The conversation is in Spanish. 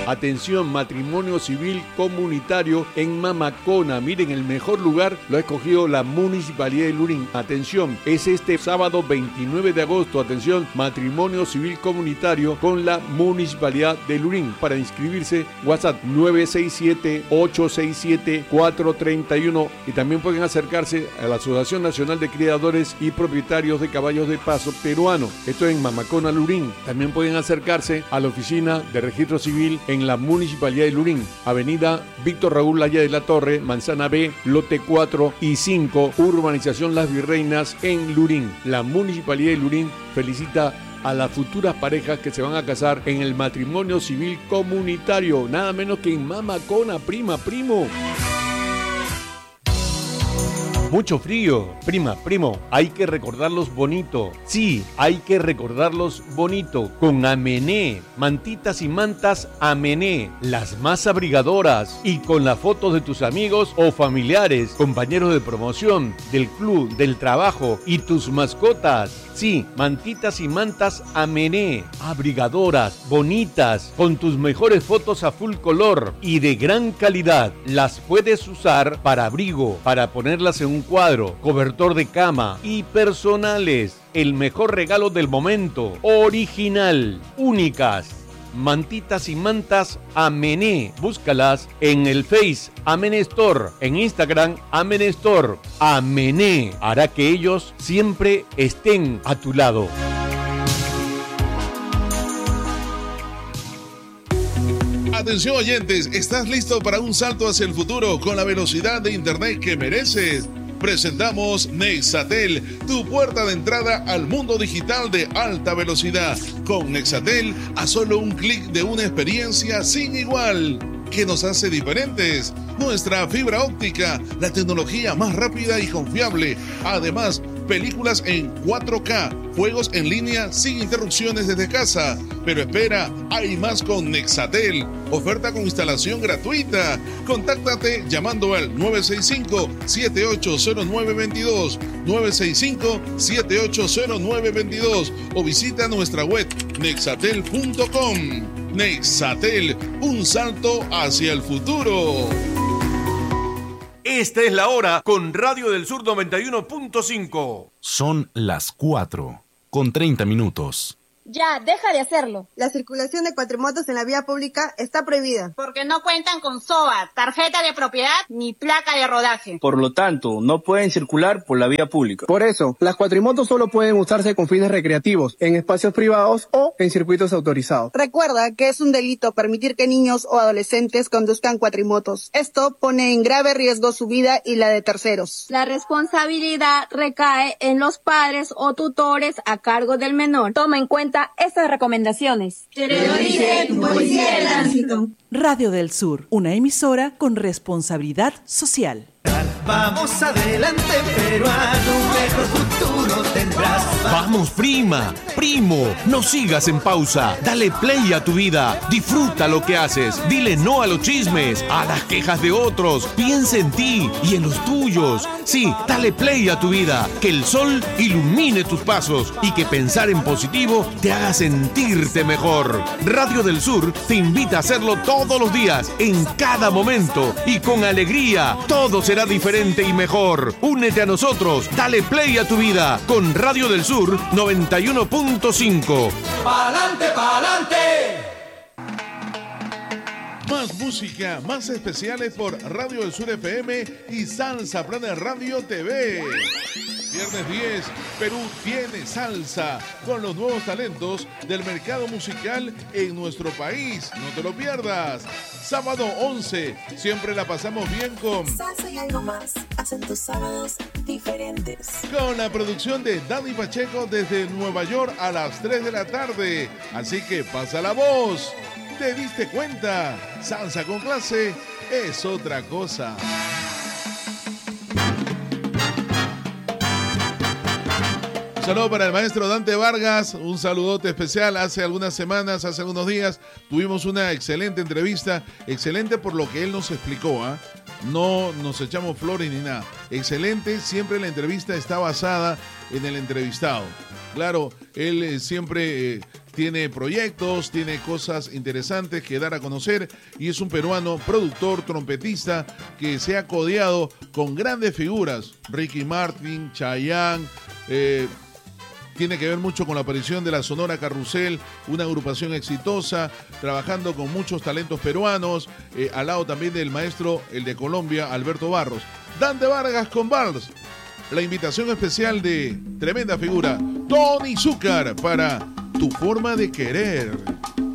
Atención, matrimonio civil comunitario en Mamacona. Miren, el mejor lugar lo ha escogido la Municipalidad de Lurín. Atención, es este sábado 29 de agosto. Atención, matrimonio civil comunitario con la Municipalidad de Lurín. Para inscribirse, WhatsApp 967-867-431 y también pueden acercarse a la Asociación Nacional de Criadores y Propietarios de Caballos de Paso Peruano. Esto en Mamacona, Lurín. También pueden acercarse a la oficina de registro civil en la Municipalidad de Lurín, avenida Víctor Raúl Laya de la Torre, Manzana B, lote 4 y 5, urbanización Las Virreinas en Lurín. La Municipalidad de Lurín felicita a las futuras parejas que se van a casar en el matrimonio civil comunitario, nada menos que en Mamacona, primo. Mucho frío, primo, hay que recordarlos bonito. Sí, hay que recordarlos bonito. Con Amené, mantitas y mantas Amené, las más abrigadoras. Y con las fotos de tus amigos o familiares, compañeros de promoción, del club, del trabajo y tus mascotas. Sí, mantitas y mantas Amené, abrigadoras, bonitas, con tus mejores fotos a full color y de gran calidad. Las puedes usar para abrigo, para ponerlas en un cuadro, cobertor de cama y personales. El mejor regalo del momento, original, únicas. Mantitas y mantas Amené. Búscalas en el Face Amené Store, en Instagram Amené Store. Amené hará que ellos siempre estén a tu lado. Atención oyentes, ¿estás listo para un salto hacia el futuro con la velocidad de internet que mereces? Presentamos Nexatel, tu puerta de entrada al mundo digital de alta velocidad. Con Nexatel, a solo un clic de una experiencia sin igual. ¿Qué nos hace diferentes? Nuestra fibra óptica, la tecnología más rápida y confiable. Además, películas en 4K, juegos en línea sin interrupciones desde casa. Pero espera, hay más con Nexatel. Oferta con instalación gratuita. Contáctate llamando al 965-780922, 965-780922 o visita nuestra web nexatel.com. Nexatel, un salto hacia el futuro. Esta es la hora con Radio del Sur 91.5. Son las 4:30. Ya, deja de hacerlo. La circulación de cuatrimotos en la vía pública está prohibida. Porque no cuentan con SOA, tarjeta de propiedad ni placa de rodaje. Por lo tanto, no pueden circular por la vía pública. Por eso, las cuatrimotos solo pueden usarse con fines recreativos, en espacios privados o en circuitos autorizados. Recuerda que es un delito permitir que niños o adolescentes conduzcan cuatrimotos. Esto pone en grave riesgo su vida y la de terceros. La responsabilidad recae en los padres o tutores a cargo del menor. Toma en cuenta estas recomendaciones. Te lo dice tu policía de tránsito. Radio del Sur, una emisora con responsabilidad social. Vamos adelante, peruano, un mejor futuro tendrás. Vamos, primo, no sigas en pausa. Dale play a tu vida. Disfruta lo que haces. Dile no a los chismes, a las quejas de otros. Piensa en ti y en los tuyos. Sí, dale play a tu vida. Que el sol ilumine tus pasos y que pensar en positivo te haga sentirte mejor. Radio del Sur te invita a hacerlo todos los días, en cada momento y con alegría. Todo será diferente y mejor. Únete a nosotros. Dale play a tu vida con Radio del Sur 91.5. ¡Pa'lante, pa'lante! Más música, más especiales por Radio del Sur FM y Salsa Planet Radio TV. Viernes 10, Perú tiene salsa con los nuevos talentos del mercado musical en nuestro país. No te lo pierdas. Sábado 11, siempre la pasamos bien con Salsa y algo más. Hacen tus sábados diferentes. Con la producción de Dani Pacheco desde Nueva York a las 3 de la tarde. Así que pasa la voz. ¿Te diste cuenta? Salsa con clase es otra cosa. Un saludo para el maestro Dante Vargas, un saludote especial. Hace algunas semanas, hace algunos días, tuvimos una excelente entrevista, excelente por lo que él nos explicó, ¿eh? No nos echamos flores ni nada. Excelente, siempre la entrevista está basada en el entrevistado. Claro, él siempre tiene proyectos, tiene cosas interesantes que dar a conocer y es un peruano productor, trompetista que se ha codeado con grandes figuras, Ricky Martin, Chayanne, tiene que ver mucho con la aparición de la Sonora Carrusel, una agrupación exitosa, trabajando con muchos talentos peruanos, al lado también del maestro, el de Colombia, Alberto Barros. Dante Vargas con Vals, la invitación especial de tremenda figura, Tony Zúcar, para Tu Forma de Querer.